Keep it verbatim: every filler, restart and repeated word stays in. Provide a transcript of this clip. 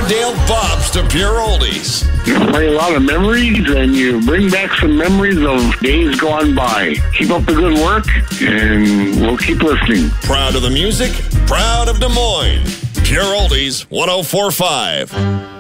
Riverdale bops to pure oldies. You play a lot of memories, and you bring back some memories of days gone by. Keep up the good work, and we'll keep listening. Proud of the music, proud of Des Moines. Pure Oldies one oh four point five.